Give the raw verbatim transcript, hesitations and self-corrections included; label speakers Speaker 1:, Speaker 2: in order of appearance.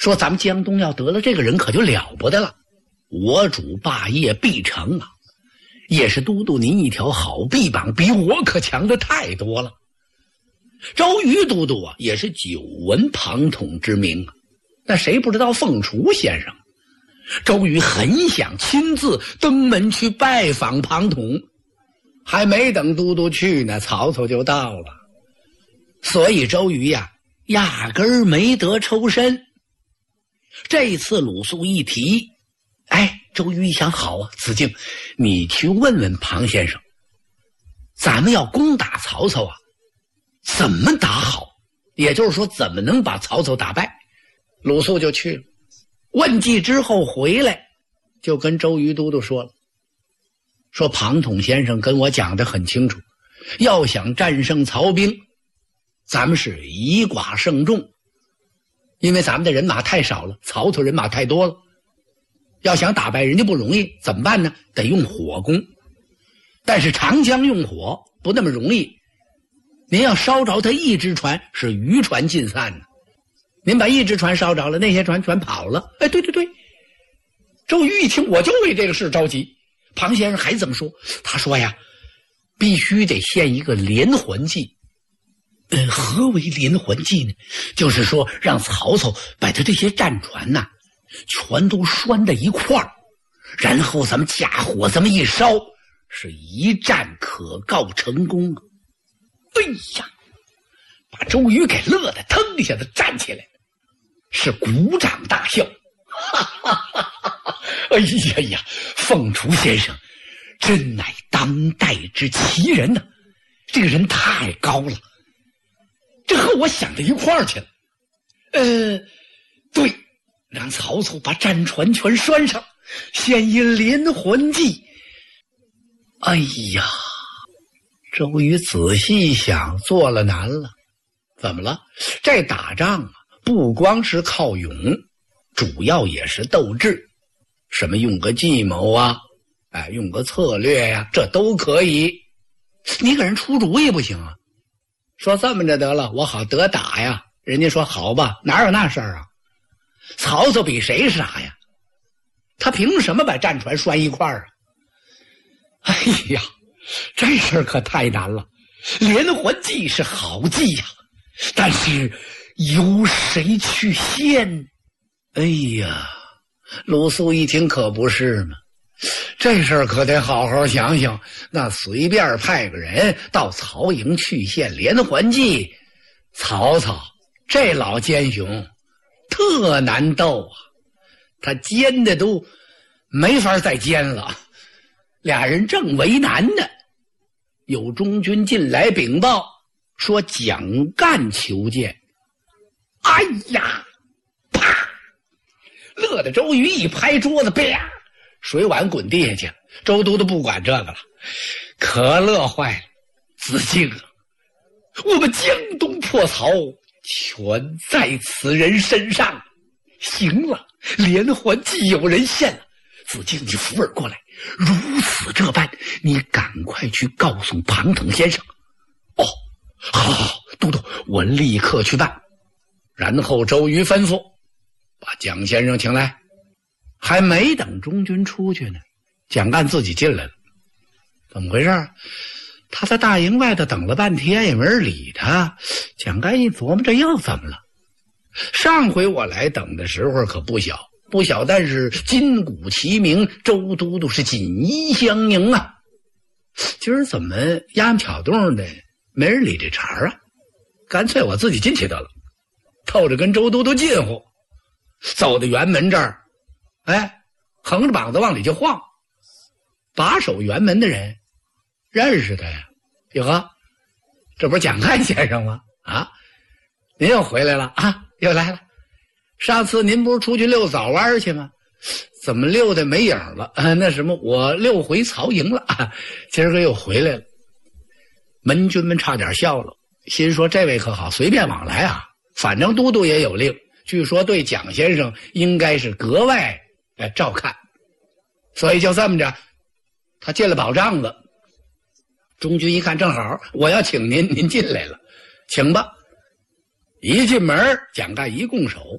Speaker 1: 说咱们江东要得了这个人可就了不得了，我主霸业必成啊！也是都督您一条好臂膀，比我可强的太多了。周瑜都督啊，也是久闻庞统之名啊，那谁不知道凤雏先生？周瑜很想亲自登门去拜访庞统，还没等都督去呢，曹操就到了。所以周瑜呀，压根儿没得抽身。这次鲁肃一提，哎，周瑜一想，好啊，子敬，你去问问庞先生，咱们要攻打曹操啊，怎么打好？也就是说，怎么能把曹操打败？鲁肃就去了，问计之后回来，就跟周瑜都督说了，说庞统先生跟我讲得很清楚，要想战胜曹兵，咱们是以寡胜众，因为咱们的人马太少了，曹操人马太多了，要想打败人家不容易，怎么办呢？得用火攻。但是长江用火不那么容易，您要烧着他一只船，是渔船尽散呢。您把一只船烧着了，那些船全跑了。哎，对对对，周瑜一听，我就为这个事着急。庞先生还怎么说？他说呀，必须得献一个连环计。呃，何为连环计呢？就是说让曹操把他这些战船呐、啊，全都拴在一块儿，然后咱们架火这么一烧，是一战可告成功啊！哎呀，把周瑜给乐得腾一下子站起来，是鼓掌大笑。哈哈哈哈！哎呀呀，凤雏先生真乃当代之奇人呐、啊！这个人太高了，这和我想的一块儿去了。呃，对，让曹操把战船全拴上，献一连环计。哎呀，周瑜仔细想，做了难了。怎么了？这打仗啊，不光是靠勇，主要也是斗智。什么用个计谋啊，哎，用个策略呀、啊，这都可以。你给人出主意不行啊？说这么着得了，我好得打呀。人家说好吧，哪有那事儿啊？曹操比谁傻呀？他凭什么把战船拴一块儿啊？哎呀，这事儿可太难了。连环计是好计呀、啊，但是由谁去献？哎呀，鲁肃一听可不是嘛，这事儿可得好好想想。那随便派个人到曹营去献连环计，曹操这老奸雄特难斗啊，他奸的都没法再奸了。俩人正为难呢，有中军进来禀报说蒋干求见。哎呀，啪！乐得周瑜一拍桌子，啪！水碗滚地下去了。周都督不管这个了，可乐坏了。子敬啊，我们江东破曹全在此人身上。行了，连环计有人献了。子敬，你扶耳过来，如此这般，你赶快去告诉庞统先生。哦，好好好，都督，我立刻去办。然后周瑜吩咐把蒋先生请来。还没等中军出去呢，蒋干自己进来了。怎么回事？他在大营外头等了半天也没人理他。蒋干一琢磨，这又怎么了？上回我来等的时候可不小不小，但是金鼓齐鸣，周都督是锦衣相迎啊。今儿怎么丫门巧动的没人理这茬啊？干脆我自己进去得了，透着跟周都督近乎。走到辕门这儿，哎，横着膀子往里就晃。把守辕门的人认识他呀。哟呵，这不是蒋干先生吗？啊，您又回来了啊，又来了。上次您不是出去遛早弯去吗？怎么溜的没影了？啊，那什么，我溜回曹营了啊，今儿个又回来了。门军们差点笑了，心说这位可好，随便往来啊，反正都督也有令，据说对蒋先生应该是格外哎照看，所以就这么着，他进了宝帐子。中军一看，正好我要请您，您进来了，请吧。一进门，蒋干一拱手，